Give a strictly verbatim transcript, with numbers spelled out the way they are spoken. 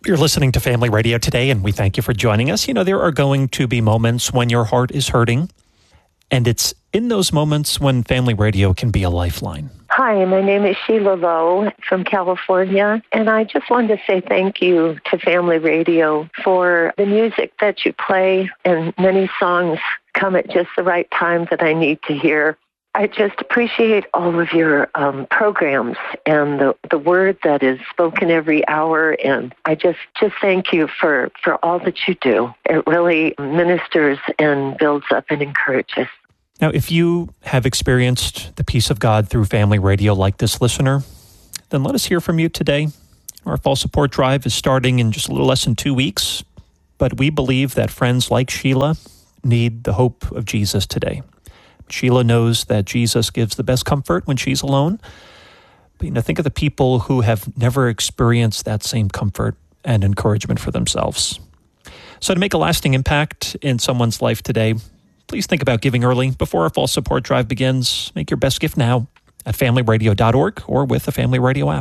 You're listening to Family Radio today, and we thank you for joining us. You know, there are going to be moments when your heart is hurting, and it's in those moments when Family Radio can be a lifeline. Hi, my name is Sheila Lowe from California, and I just wanted to say thank you to Family Radio for the music that you play, and many songs come at just the right time that I need to hear. I just appreciate all of your um, programs and the, the word that is spoken every hour, and I just, just thank you for, for all that you do. It really ministers and builds up and encourages. Now, if you have experienced the peace of God through Family Radio like this listener, then let us hear from you today. Our fall support drive is starting in just a little less than two weeks, but we believe that friends like Sheila need the hope of Jesus today. Sheila knows that Jesus gives the best comfort when she's alone. But, you know, think of the people who have never experienced that same comfort and encouragement for themselves. So to make a lasting impact in someone's life today, please think about giving early before our fall support drive begins. Make your best gift now at family radio dot org or with the Family Radio app.